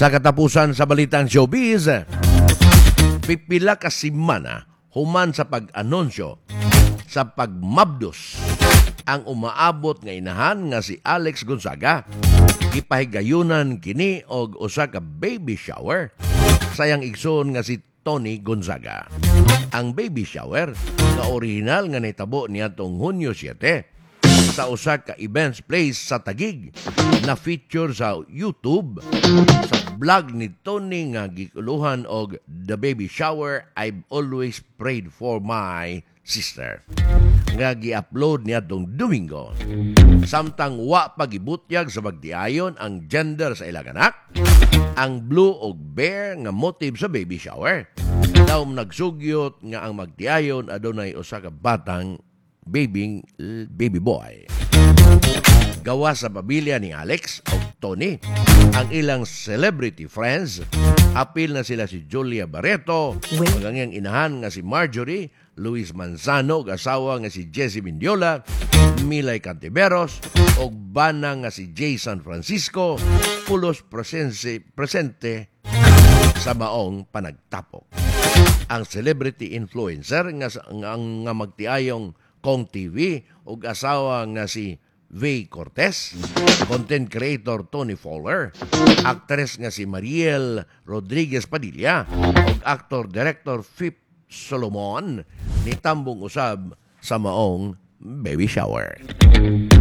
Sa katapusan sa balitang showbiz, pipila ka semana human sa pag-anunsyo sa pagmabdos ang umaabot nga inahan nga si Alex Gonzaga. Gipahigayunan kini og usa ka baby shower sayang igsoon nga si Tony Gonzaga. Ang baby shower nga original nga nahitabo niadtong Hunyo 7 sa usa ka events place sa Taguig na feature sa YouTube sa vlog ni Tony nga gikuluhan og The Baby Shower I've Always Prayed for My Sister nga gi-upload niadtong Domingo. Samtang wa pagibutyag sa magdiayon ang gender sa ilang anak, ang blue og bear nga motive sa baby shower. Daw nagsugyot nga ang magdiayon adunay usa ka batang baby boy. Gawa sa pamilya ni Alex o Tony, ang ilang celebrity friends, apil na sila si Julia Barreto, magangyang inahan nga si Marjorie, Luis Manzano, asawa nga si Jessie Mendiola, Milay Cantiveros, o bana nga si Jay San Francisco, pulos presente sa maong panagtapok. Ang celebrity influencer nga magtiayong Kong TV ug asawa nga si Vay Cortez, content creator Tony Fowler, actress nga si Mariel Rodriguez Padilla, ug actor-director Phip Solomon ni tambong usab sa maong baby shower.